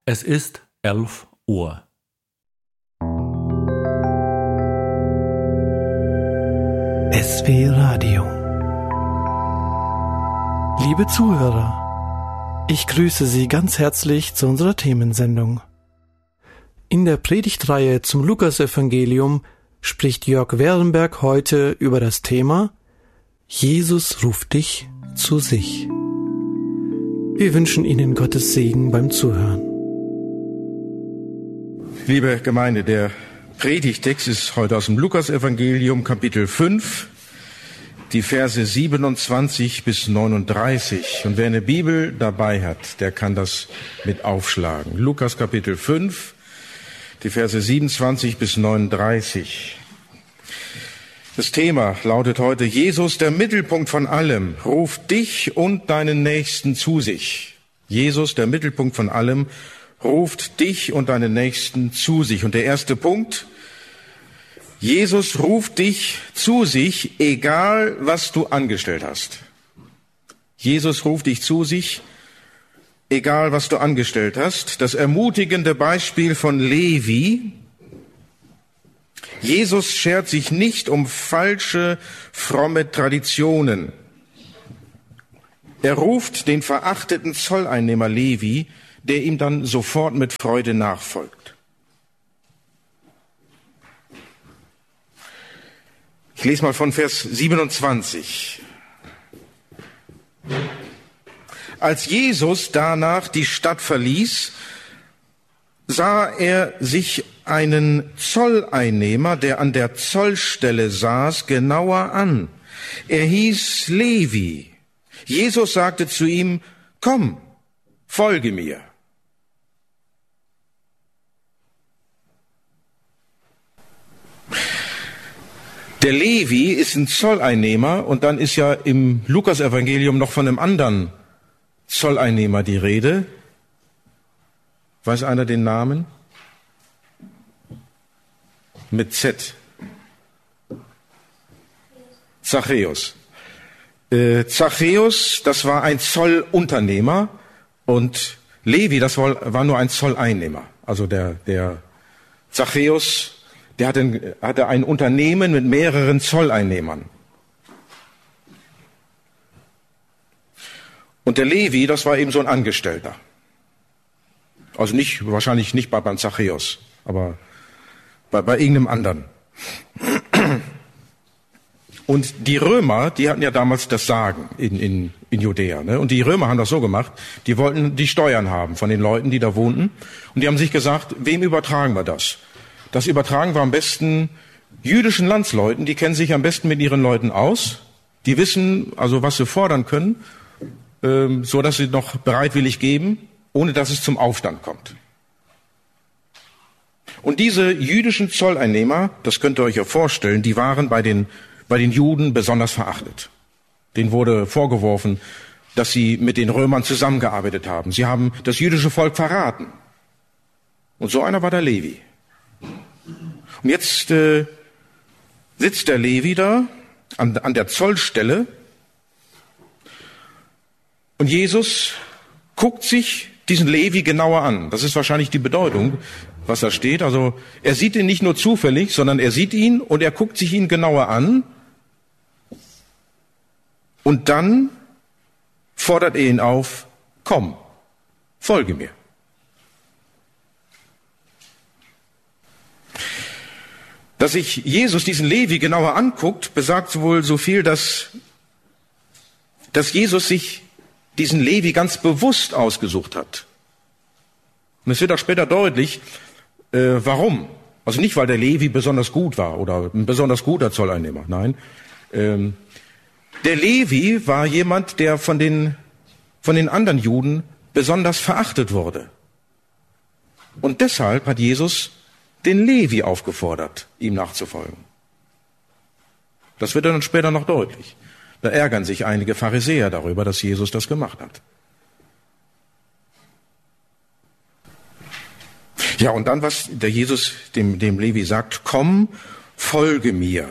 Es ist 11 Uhr. SW Radio. Liebe Zuhörer, ich grüße Sie ganz herzlich zu unserer Themensendung. In der Predigtreihe zum Lukasevangelium spricht Jörg Werenberg heute über das Thema Jesus ruft dich zu sich. Wir wünschen Ihnen Gottes Segen beim Zuhören. Liebe Gemeinde, der Predigtext ist heute aus dem Lukasevangelium, Kapitel 5, die Verse 27 bis 39. Und wer eine Bibel dabei hat, der kann das mit aufschlagen. Lukas Kapitel 5, die Verse 27 bis 39. Das Thema lautet heute: Jesus, der Mittelpunkt von allem, ruft dich und deinen Nächsten zu sich. Jesus, der Mittelpunkt von allem, ruft dich und deinen Nächsten zu sich. Und der erste Punkt: Jesus ruft dich zu sich, egal was du angestellt hast. Jesus ruft dich zu sich, egal was du angestellt hast. Das ermutigende Beispiel von Levi: Jesus schert sich nicht um falsche, fromme Traditionen. Er ruft den verachteten Zolleinnehmer Levi, der ihm dann sofort mit Freude nachfolgt. Ich lese mal von Vers 27. Als Jesus danach die Stadt verließ, sah er sich einen Zolleinnehmer, der an der Zollstelle saß, genauer an. Er hieß Levi. Jesus sagte zu ihm: Komm, folge mir. Der Levi ist ein Zolleinnehmer, und dann ist ja im Lukasevangelium noch von einem anderen Zolleinnehmer die Rede. Weiß einer den Namen? Mit Z. Zachäus. Zachäus, das war ein Zollunternehmer, und Levi, das war nur ein Zolleinnehmer. Also der Zachäus, der hatte ein Unternehmen mit mehreren Zolleinnehmern. Und der Levi, das war eben so ein Angestellter. Also wahrscheinlich nicht beim Zachäus, aber bei irgendeinem anderen. Und die Römer, die hatten ja damals das Sagen in Judäa, ne? Und die Römer haben das so gemacht: Die wollten die Steuern haben von den Leuten, die da wohnten. Und die haben sich gesagt: Wem übertragen wir das? Das übertragen wir am besten jüdischen Landsleuten. Die kennen sich am besten mit ihren Leuten aus. Die wissen also, was sie fordern können, so dass sie noch bereitwillig geben, ohne dass es zum Aufstand kommt. Und diese jüdischen Zolleinnehmer, das könnt ihr euch ja vorstellen, die waren bei den Juden besonders verachtet. Denen wurde vorgeworfen, dass sie mit den Römern zusammengearbeitet haben. Sie haben das jüdische Volk verraten. Und so einer war der Levi. Und jetzt sitzt der Levi da an der Zollstelle, und Jesus guckt sich diesen Levi genauer an. Das ist wahrscheinlich die Bedeutung, was da steht. Also er sieht ihn nicht nur zufällig, sondern er sieht ihn und er guckt sich ihn genauer an. Und dann fordert er ihn auf: Komm, folge mir. Dass sich Jesus diesen Levi genauer anguckt, besagt wohl so viel, dass Jesus sich diesen Levi ganz bewusst ausgesucht hat. Und es wird auch später deutlich, warum. Also nicht, weil der Levi besonders gut war oder ein besonders guter Zolleinnehmer. Nein. Der Levi war jemand, der von den anderen Juden besonders verachtet wurde. Und deshalb hat Jesus den Levi aufgefordert, ihm nachzufolgen. Das wird dann später noch deutlich. Da ärgern sich einige Pharisäer darüber, dass Jesus das gemacht hat. Ja, und dann, was der Jesus dem Levi sagt: Komm, folge mir.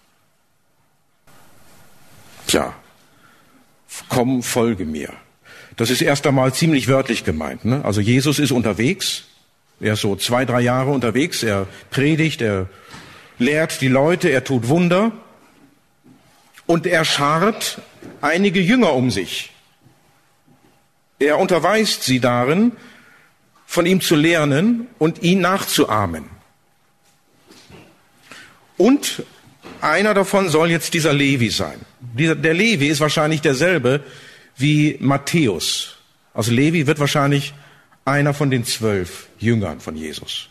Tja, komm, folge mir. Das ist erst einmal ziemlich wörtlich gemeint, ne? Also Jesus ist unterwegs. Er ist so 2-3 Jahre unterwegs. Er predigt, er lehrt die Leute, er tut Wunder. Und er schart einige Jünger um sich. Er unterweist sie darin, von ihm zu lernen und ihn nachzuahmen. Und einer davon soll jetzt dieser Levi sein. Der Levi ist wahrscheinlich derselbe wie Matthäus. Also Levi wird wahrscheinlich einer von den 12 Jüngern von Jesus.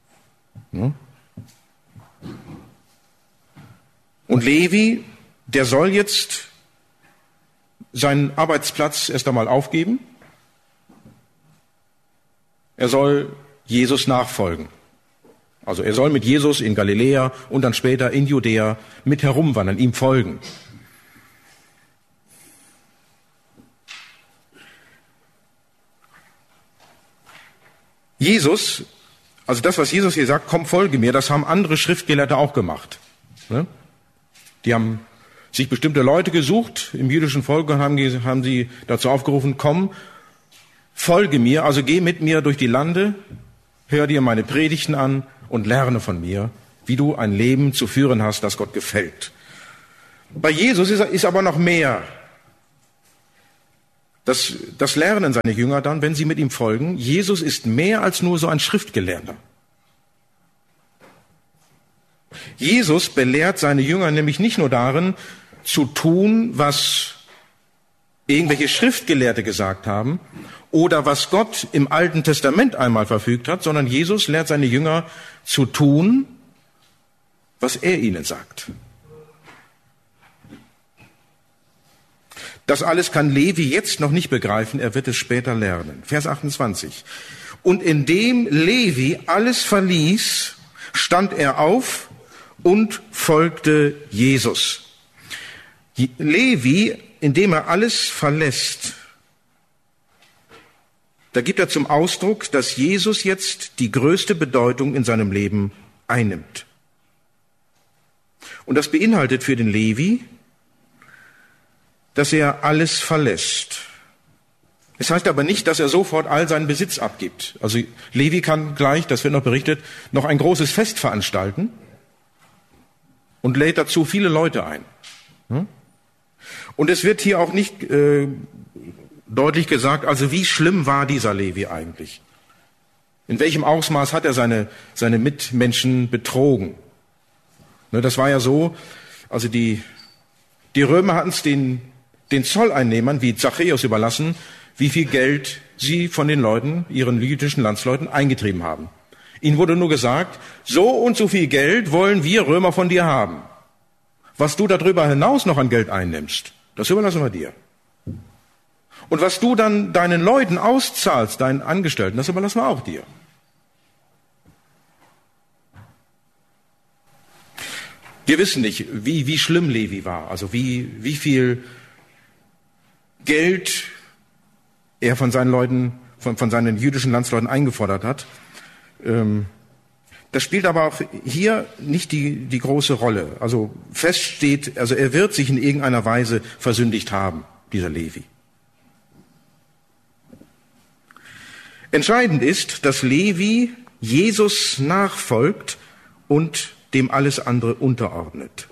Und Levi, der soll jetzt seinen Arbeitsplatz erst einmal aufgeben. Er soll Jesus nachfolgen. Also er soll mit Jesus in Galiläa und dann später in Judäa mit herumwandern, ihm folgen. Jesus, also das, was Jesus hier sagt, komm, folge mir, das haben andere Schriftgelehrte auch gemacht. Die haben sich bestimmte Leute gesucht im jüdischen Volk und haben sie dazu aufgerufen, komm, folge mir, also geh mit mir durch die Lande, hör dir meine Predigten an und lerne von mir, wie du ein Leben zu führen hast, das Gott gefällt. Bei Jesus ist aber noch mehr. Das lernen seine Jünger dann, wenn sie mit ihm folgen. Jesus ist mehr als nur so ein Schriftgelehrter. Jesus belehrt seine Jünger nämlich nicht nur darin, zu tun, was irgendwelche Schriftgelehrte gesagt haben oder was Gott im Alten Testament einmal verfügt hat, sondern Jesus lehrt seine Jünger zu tun, was er ihnen sagt. Das alles kann Levi jetzt noch nicht begreifen, er wird es später lernen. Vers 28. Und indem Levi alles verließ, stand er auf und folgte Jesus. Levi, indem er alles verlässt, da gibt er zum Ausdruck, dass Jesus jetzt die größte Bedeutung in seinem Leben einnimmt. Und das beinhaltet für den Levi, dass er alles verlässt. Es heißt aber nicht, dass er sofort all seinen Besitz abgibt. Also Levi kann gleich, das wird noch berichtet, noch ein großes Fest veranstalten und lädt dazu viele Leute ein. Und es wird hier auch nicht deutlich gesagt, also wie schlimm war dieser Levi eigentlich? In welchem Ausmaß hat er seine Mitmenschen betrogen? Das war ja so, also die Römer hatten es den Zolleinnehmern wie Zachäus überlassen, wie viel Geld sie von den Leuten, ihren jüdischen Landsleuten, eingetrieben haben. Ihnen wurde nur gesagt, so und so viel Geld wollen wir Römer von dir haben. Was du darüber hinaus noch an Geld einnimmst, das überlassen wir dir. Und was du dann deinen Leuten auszahlst, deinen Angestellten, das überlassen wir auch dir. Wir wissen nicht, wie schlimm Levi war, also wie viel Geld er von seinen Leuten, von seinen jüdischen Landsleuten eingefordert hat. Das spielt aber auch hier nicht die große Rolle. Also fest steht, also er wird sich in irgendeiner Weise versündigt haben, dieser Levi. Entscheidend ist, dass Levi Jesus nachfolgt und dem alles andere unterordnet.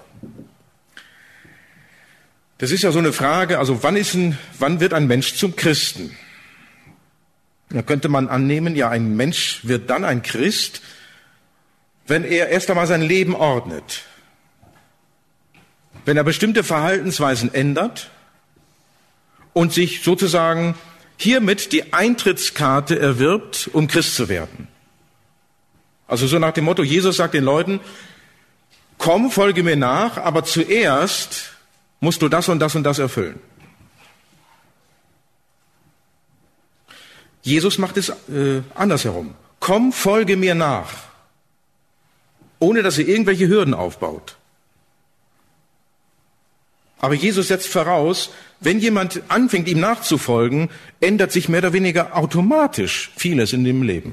Das ist ja so eine Frage, also wann wird ein Mensch zum Christen? Da könnte man annehmen, ja, ein Mensch wird dann ein Christ, wenn er erst einmal sein Leben ordnet. Wenn er bestimmte Verhaltensweisen ändert und sich sozusagen hiermit die Eintrittskarte erwirbt, um Christ zu werden. Also so nach dem Motto, Jesus sagt den Leuten, komm, folge mir nach, aber zuerst musst du das und das und das erfüllen. Jesus macht es andersherum. Komm, folge mir nach, ohne dass er irgendwelche Hürden aufbaut. Aber Jesus setzt voraus, wenn jemand anfängt, ihm nachzufolgen, ändert sich mehr oder weniger automatisch vieles in dem Leben.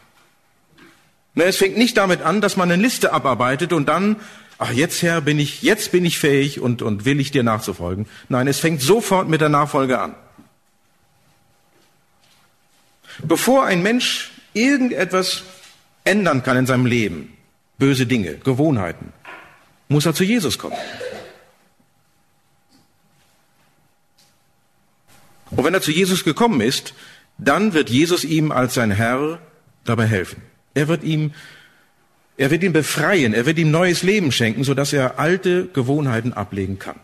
Es fängt nicht damit an, dass man eine Liste abarbeitet und dann, jetzt bin ich fähig und will ich dir nachzufolgen. Nein, es fängt sofort mit der Nachfolge an. Bevor ein Mensch irgendetwas ändern kann in seinem Leben, böse Dinge, Gewohnheiten, muss er zu Jesus kommen. Und wenn er zu Jesus gekommen ist, dann wird Jesus ihm als sein Herr dabei helfen. Er wird ihn befreien, er wird ihm neues Leben schenken, sodass er alte Gewohnheiten ablegen kann.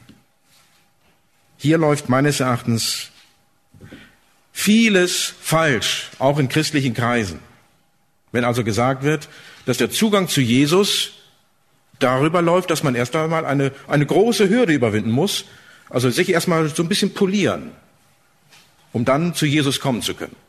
Hier läuft meines Erachtens vieles falsch, auch in christlichen Kreisen. Wenn also gesagt wird, dass der Zugang zu Jesus darüber läuft, dass man erst einmal eine große Hürde überwinden muss, also sich erstmal so ein bisschen polieren, um dann zu Jesus kommen zu können.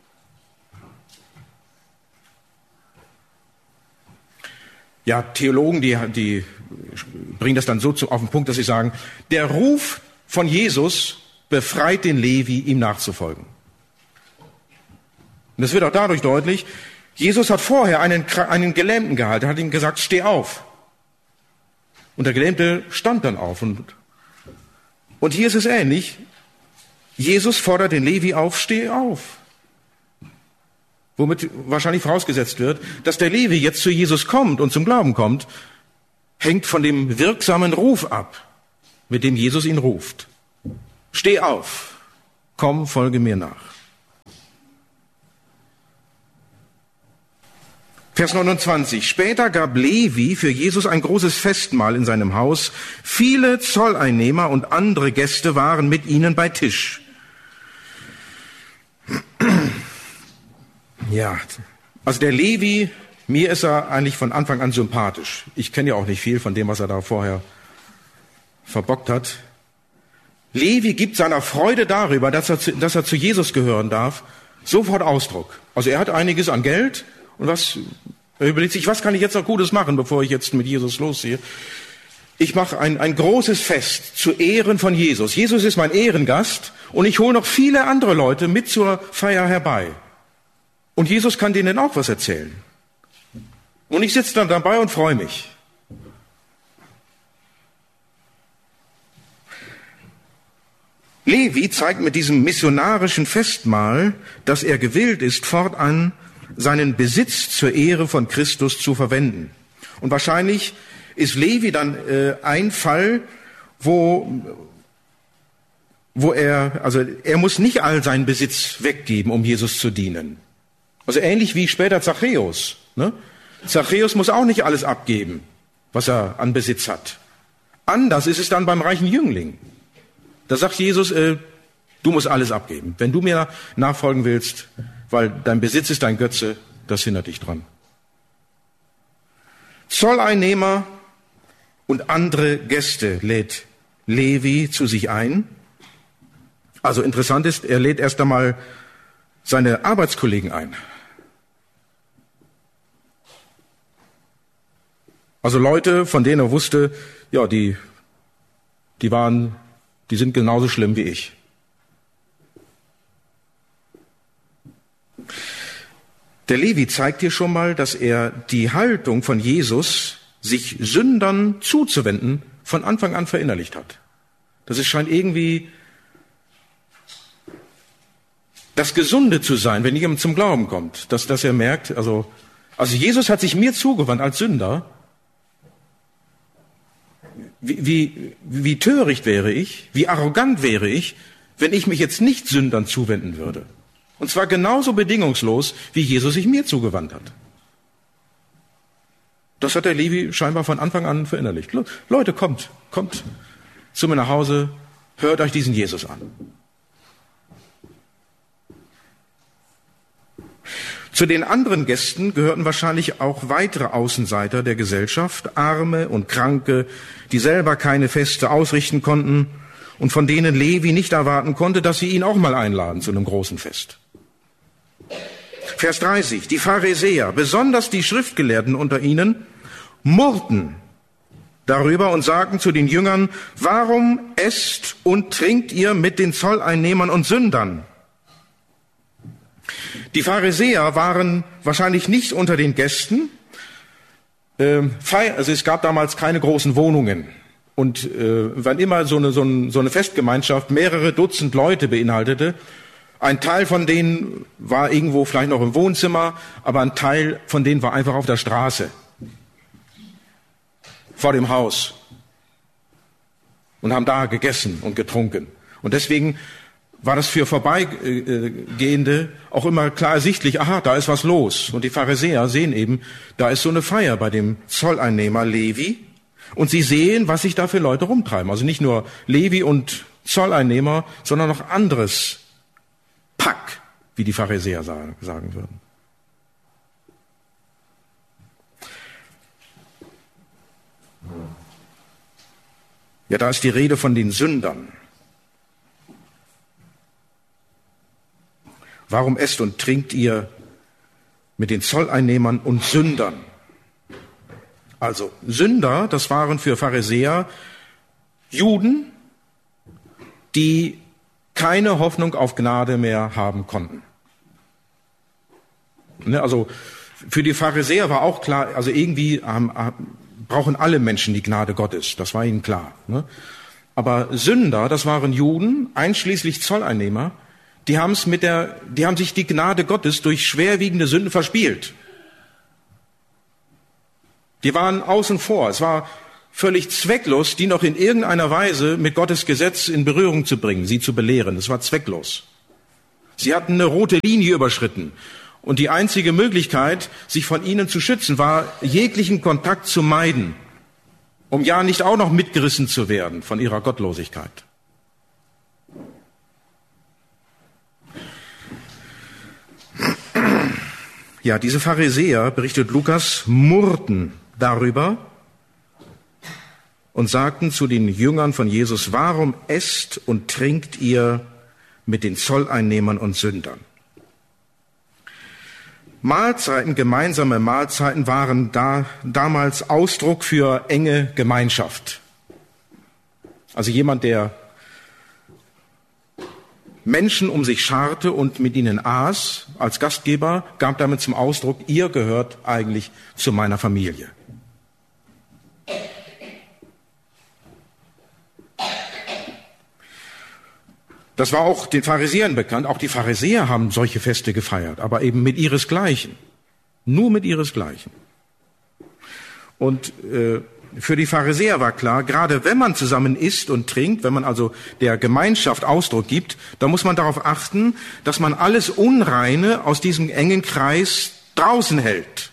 Ja, Theologen, die bringen das dann so auf den Punkt, dass sie sagen, der Ruf von Jesus befreit den Levi, ihm nachzufolgen. Und das wird auch dadurch deutlich, Jesus hat vorher einen Gelähmten gehalten, hat ihm gesagt, steh auf. Und der Gelähmte stand dann auf. Und hier ist es ähnlich. Jesus fordert den Levi auf, steh auf. Womit wahrscheinlich vorausgesetzt wird, dass der Levi jetzt zu Jesus kommt und zum Glauben kommt, hängt von dem wirksamen Ruf ab, mit dem Jesus ihn ruft. Steh auf, komm, folge mir nach. Vers 29. Später gab Levi für Jesus ein großes Festmahl in seinem Haus. Viele Zolleinnehmer und andere Gäste waren mit ihnen bei Tisch. Ja, also der Levi, mir ist er eigentlich von Anfang an sympathisch. Ich kenne ja auch nicht viel von dem, was er da vorher verbockt hat. Levi gibt seiner Freude darüber, dass er zu Jesus gehören darf, sofort Ausdruck. Also er hat einiges an Geld und er überlegt sich, was kann ich jetzt noch Gutes machen, bevor ich jetzt mit Jesus losziehe. Ich mache ein großes Fest zu Ehren von Jesus. Jesus ist mein Ehrengast und ich hole noch viele andere Leute mit zur Feier herbei. Und Jesus kann denen auch was erzählen. Und ich sitze dann dabei und freue mich. Levi zeigt mit diesem missionarischen Festmahl, dass er gewillt ist, fortan seinen Besitz zur Ehre von Christus zu verwenden. Und wahrscheinlich ist Levi dann ein Fall, wo er muss nicht all seinen Besitz weggeben, um Jesus zu dienen. Also ähnlich wie später Zachäus. Ne? Zachäus muss auch nicht alles abgeben, was er an Besitz hat. Anders ist es dann beim reichen Jüngling. Da sagt Jesus, du musst alles abgeben. Wenn du mir nachfolgen willst, weil dein Besitz ist dein Götze, das hindert dich dran. Zolleinnehmer und andere Gäste lädt Levi zu sich ein. Also interessant ist, er lädt erst einmal seine Arbeitskollegen ein. Also Leute, von denen er wusste, ja, die sind genauso schlimm wie ich. Der Levi zeigt hier schon mal, dass er die Haltung von Jesus, sich Sündern zuzuwenden, von Anfang an verinnerlicht hat. Das scheint irgendwie das Gesunde zu sein, wenn jemand zum Glauben kommt, dass er merkt, also Jesus hat sich mir zugewandt als Sünder. Wie töricht wäre ich, wie arrogant wäre ich, wenn ich mich jetzt nicht Sündern zuwenden würde. Und zwar genauso bedingungslos, wie Jesus sich mir zugewandt hat. Das hat der Levi scheinbar von Anfang an verinnerlicht. Leute, kommt zu mir nach Hause, hört euch diesen Jesus an. Zu den anderen Gästen gehörten wahrscheinlich auch weitere Außenseiter der Gesellschaft, Arme und Kranke, die selber keine Feste ausrichten konnten und von denen Levi nicht erwarten konnte, dass sie ihn auch mal einladen zu einem großen Fest. Vers 30. Die Pharisäer, besonders die Schriftgelehrten unter ihnen, murrten darüber und sagten zu den Jüngern, warum esst und trinkt ihr mit den Zolleinnehmern und Sündern? Die Pharisäer waren wahrscheinlich nicht unter den Gästen. Also es gab damals keine großen Wohnungen. Und wann immer so eine Festgemeinschaft mehrere Dutzend Leute beinhaltete, Ein Teil von denen war irgendwo vielleicht noch im Wohnzimmer, aber ein Teil von denen war einfach auf der Straße, vor dem Haus, und haben da gegessen und getrunken. Und deswegen war das für Vorbeigehende auch immer klar ersichtlich, aha, da ist was los. Und die Pharisäer sehen eben, da ist so eine Feier bei dem Zolleinnehmer Levi. Und sie sehen, was sich da für Leute rumtreiben. Also nicht nur Levi und Zolleinnehmer, sondern noch anderes Pack, wie die Pharisäer sagen würden. Ja, da ist die Rede von den Sündern. Warum esst und trinkt ihr mit den Zolleinnehmern und Sündern? Also Sünder, das waren für Pharisäer Juden, die keine Hoffnung auf Gnade mehr haben konnten. Also für die Pharisäer war auch klar, also irgendwie brauchen alle Menschen die Gnade Gottes, das war ihnen klar. Aber Sünder, das waren Juden, einschließlich Zolleinnehmer, die haben sich die Gnade Gottes durch schwerwiegende Sünden verspielt. Die waren außen vor. Es war völlig zwecklos, die noch in irgendeiner Weise mit Gottes Gesetz in Berührung zu bringen, sie zu belehren. Es war zwecklos. Sie hatten eine rote Linie überschritten. Und die einzige Möglichkeit, sich von ihnen zu schützen, war, jeglichen Kontakt zu meiden, um ja nicht auch noch mitgerissen zu werden von ihrer Gottlosigkeit. Ja, diese Pharisäer, berichtet Lukas, murrten darüber und sagten zu den Jüngern von Jesus, warum esst und trinkt ihr mit den Zolleinnehmern und Sündern? Mahlzeiten, gemeinsame Mahlzeiten waren damals Ausdruck für enge Gemeinschaft. Also jemand, der Menschen um sich scharte und mit ihnen aß, als Gastgeber, gab damit zum Ausdruck, ihr gehört eigentlich zu meiner Familie. Das war auch den Pharisäern bekannt. Auch die Pharisäer haben solche Feste gefeiert, aber eben mit ihresgleichen. Nur mit ihresgleichen. Und für die Pharisäer war klar, gerade wenn man zusammen isst und trinkt, wenn man also der Gemeinschaft Ausdruck gibt, dann muss man darauf achten, dass man alles Unreine aus diesem engen Kreis draußen hält.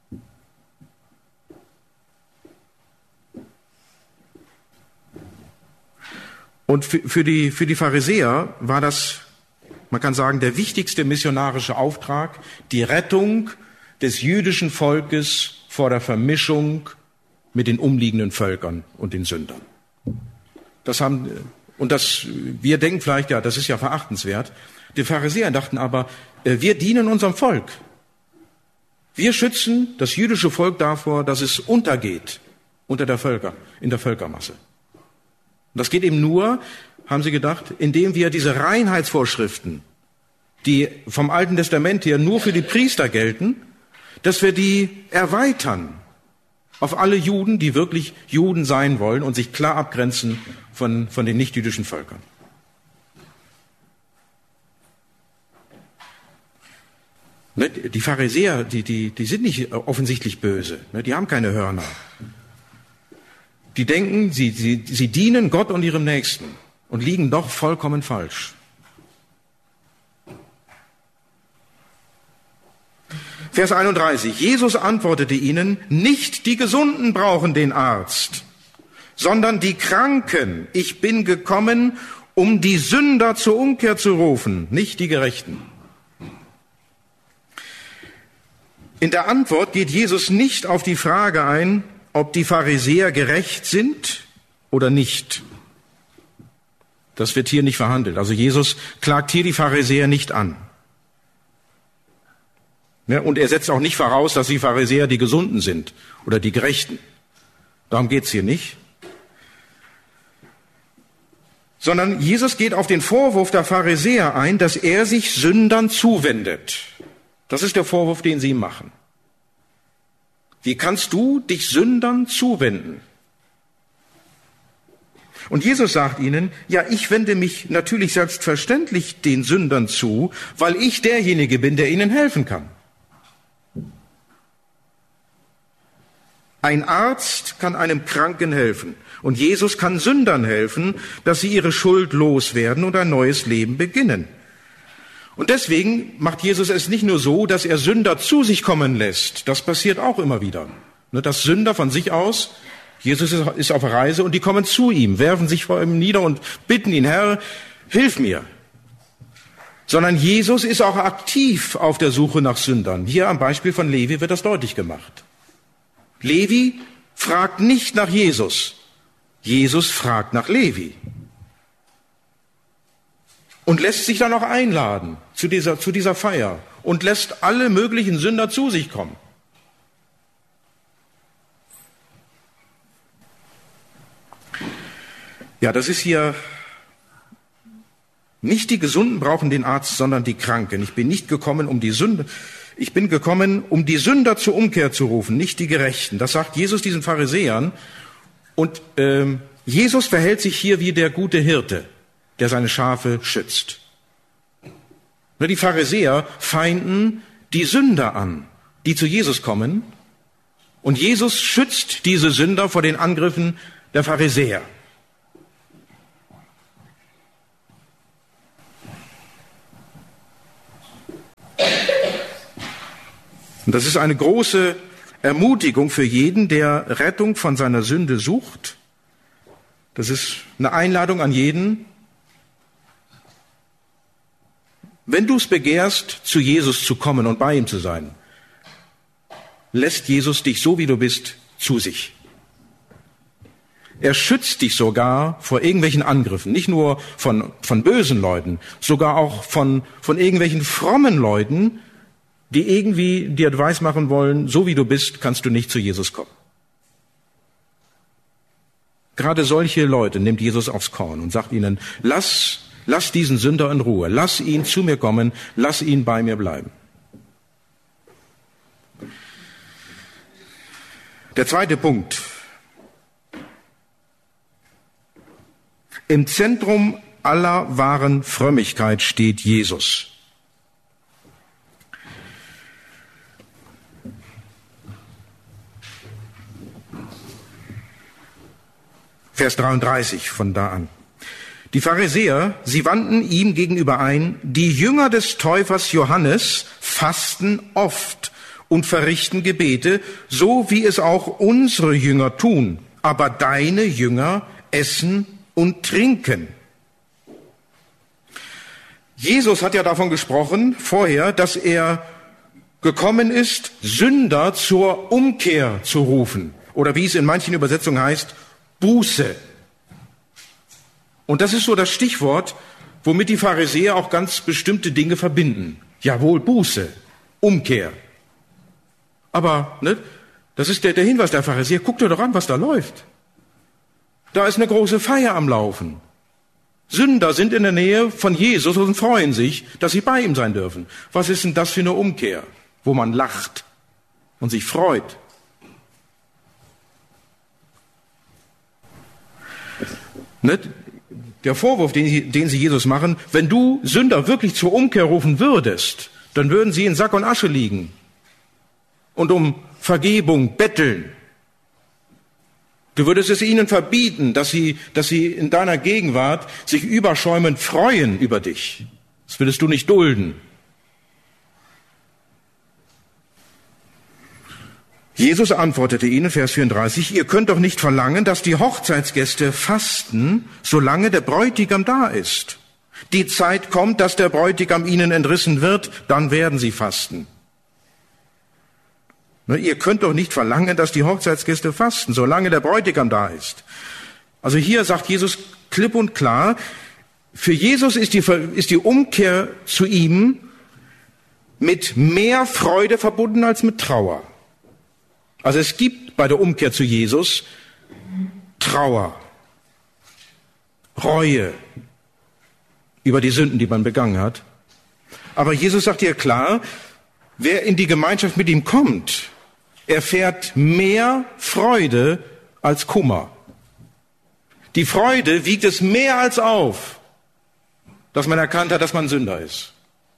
Und für die Pharisäer war das, man kann sagen, der wichtigste missionarische Auftrag, die Rettung des jüdischen Volkes vor der Vermischung mit den umliegenden Völkern und den Sündern. Wir denken vielleicht, ja, das ist ja verachtenswert. Die Pharisäer dachten aber, wir dienen unserem Volk. Wir schützen das jüdische Volk davor, dass es untergeht in der Völkermasse. Und das geht eben nur, haben sie gedacht, indem wir diese Reinheitsvorschriften, die vom Alten Testament her nur für die Priester gelten, dass wir die erweitern auf alle Juden, die wirklich Juden sein wollen und sich klar abgrenzen von den nichtjüdischen Völkern. Die Pharisäer, die sind nicht offensichtlich böse, die haben keine Hörner. Die denken, sie dienen Gott und ihrem Nächsten und liegen doch vollkommen falsch. Vers 31. Jesus antwortete ihnen, nicht die Gesunden brauchen den Arzt, sondern die Kranken. Ich bin gekommen, um die Sünder zur Umkehr zu rufen, nicht die Gerechten. In der Antwort geht Jesus nicht auf die Frage ein, ob die Pharisäer gerecht sind oder nicht. Das wird hier nicht verhandelt. Also Jesus klagt hier die Pharisäer nicht an. Ja, und er setzt auch nicht voraus, dass die Pharisäer die Gesunden sind oder die Gerechten. Darum geht's hier nicht. Sondern Jesus geht auf den Vorwurf der Pharisäer ein, dass er sich Sündern zuwendet. Das ist der Vorwurf, den sie ihm machen. Wie kannst du dich Sündern zuwenden? Und Jesus sagt ihnen, ja, ich wende mich natürlich selbstverständlich den Sündern zu, weil ich derjenige bin, der ihnen helfen kann. Ein Arzt kann einem Kranken helfen und Jesus kann Sündern helfen, dass sie ihre Schuld loswerden und ein neues Leben beginnen. Und deswegen macht Jesus es nicht nur so, dass er Sünder zu sich kommen lässt. Das passiert auch immer wieder. Dass Sünder von sich aus, Jesus ist auf Reise und die kommen zu ihm, werfen sich vor ihm nieder und bitten ihn, Herr, hilf mir. Sondern Jesus ist auch aktiv auf der Suche nach Sündern. Hier am Beispiel von Levi wird das deutlich gemacht. Levi fragt nicht nach Jesus. Jesus fragt nach Levi. Und lässt sich dann auch einladen zu dieser Feier und lässt alle möglichen Sünder zu sich kommen. Ja, das ist hier nicht die Gesunden brauchen den Arzt, sondern die Kranken. Ich bin gekommen, um die Sünder zur Umkehr zu rufen, nicht die Gerechten. Das sagt Jesus diesen Pharisäern. Und Jesus verhält sich hier wie der gute Hirte, der seine Schafe schützt. Die Pharisäer feinden die Sünder an, die zu Jesus kommen. Und Jesus schützt diese Sünder vor den Angriffen der Pharisäer. Und das ist eine große Ermutigung für jeden, der Rettung von seiner Sünde sucht. Das ist eine Einladung an jeden. Wenn du es begehrst, zu Jesus zu kommen und bei ihm zu sein, lässt Jesus dich so, wie du bist, zu sich. Er schützt dich sogar vor irgendwelchen Angriffen, nicht nur von bösen Leuten, sogar auch von irgendwelchen frommen Leuten, die irgendwie dir weismachen wollen, so wie du bist, kannst du nicht zu Jesus kommen. Gerade solche Leute nimmt Jesus aufs Korn und sagt ihnen, lass diesen Sünder in Ruhe, lass ihn zu mir kommen, lass ihn bei mir bleiben. Der zweite Punkt. Im Zentrum aller wahren Frömmigkeit steht Jesus. Vers 33 von da an. Die Pharisäer, sie wandten ihm gegenüber ein, die Jünger des Täufers Johannes fasten oft und verrichten Gebete, so wie es auch unsere Jünger tun. Aber deine Jünger essen und trinken. Jesus hat ja davon gesprochen vorher, dass er gekommen ist, Sünder zur Umkehr zu rufen. Oder wie es in manchen Übersetzungen heißt, Buße. Und das ist so das Stichwort, womit die Pharisäer auch ganz bestimmte Dinge verbinden. Jawohl, Buße, Umkehr. Aber das ist der Hinweis der Pharisäer. Guckt dir doch an, was da läuft. Da ist eine große Feier am Laufen. Sünder sind in der Nähe von Jesus und freuen sich, dass sie bei ihm sein dürfen. Was ist denn das für eine Umkehr, wo man lacht und sich freut? Der Vorwurf, den sie Jesus machen, wenn du Sünder wirklich zur Umkehr rufen würdest, dann würden sie in Sack und Asche liegen und um Vergebung betteln. Du würdest es ihnen verbieten, dass sie in deiner Gegenwart sich überschäumend freuen über dich. Das würdest du nicht dulden. Jesus antwortete ihnen, Vers 34, ihr könnt doch nicht verlangen, dass die Hochzeitsgäste fasten, solange der Bräutigam da ist. Die Zeit kommt, dass der Bräutigam ihnen entrissen wird, dann werden sie fasten. Ihr könnt doch nicht verlangen, dass die Hochzeitsgäste fasten, solange der Bräutigam da ist. Also hier sagt Jesus klipp und klar, für Jesus ist die Umkehr zu ihm mit mehr Freude verbunden als mit Trauer. Also es gibt bei der Umkehr zu Jesus Trauer, Reue über die Sünden, die man begangen hat. Aber Jesus sagt hier klar, wer in die Gemeinschaft mit ihm kommt, erfährt mehr Freude als Kummer. Die Freude wiegt es mehr als auf, dass man erkannt hat, dass man Sünder ist.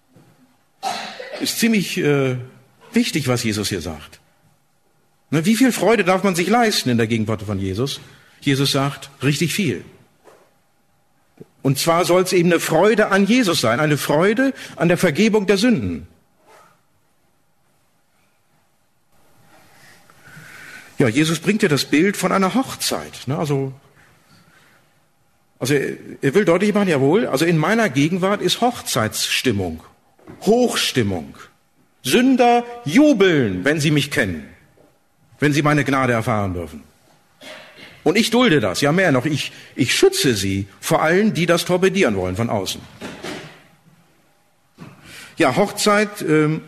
Ist ziemlich wichtig, was Jesus hier sagt. Wie viel Freude darf man sich leisten in der Gegenwart von Jesus? Jesus sagt, richtig viel. Und zwar soll es eben eine Freude an Jesus sein, eine Freude an der Vergebung der Sünden. Ja, Jesus bringt ja das Bild von einer Hochzeit. Also er will deutlich machen, jawohl, also in meiner Gegenwart ist Hochzeitsstimmung, Hochstimmung. Sünder jubeln, wenn sie mich kennen, wenn sie meine Gnade erfahren dürfen. Und ich dulde das, ja mehr noch, ich schütze sie vor allen, die das torpedieren wollen von außen. Ja, Hochzeit im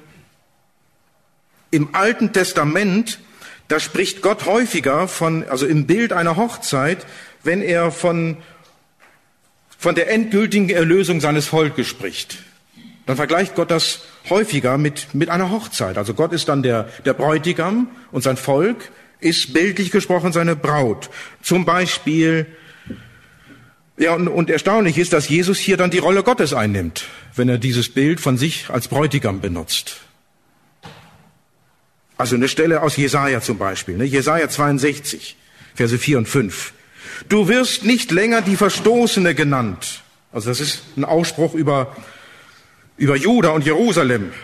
Alten Testament, da spricht Gott häufiger also im Bild einer Hochzeit, wenn er von der endgültigen Erlösung seines Volkes spricht. Dann vergleicht Gott das häufiger mit einer Hochzeit. Also Gott ist dann der Bräutigam und sein Volk ist bildlich gesprochen seine Braut. Zum Beispiel, ja, und erstaunlich ist, dass Jesus hier dann die Rolle Gottes einnimmt, wenn er dieses Bild von sich als Bräutigam benutzt. Also eine Stelle aus Jesaja zum Beispiel, Jesaja 62, Verse 4 und 5. Du wirst nicht länger die Verstoßene genannt. Also das ist ein Ausspruch über Juda und Jerusalem.